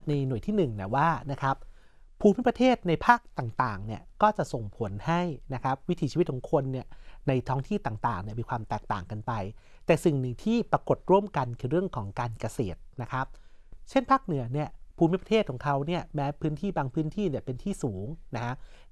ในหน่วยที่1นะว่านะครับภูมิประเทศในภาคต่างๆเนี่ยก็จะส่งผลให้นะครับวิถีชีวิตของคนเนี่ยในท้องที่ต่างๆเนี่ยมีความแตกต่างกันไปแต่สิ่งหนึ่งที่ปรากฏร่วมกันคือเรื่องของการเกษตรนะครับเช่นภาคเหนือเนี่ยภูมิประเทศของเขาเนี่ยแม้พื้นที่บางพื้นที่เนี่ยเป็นที่สูงนะฮะ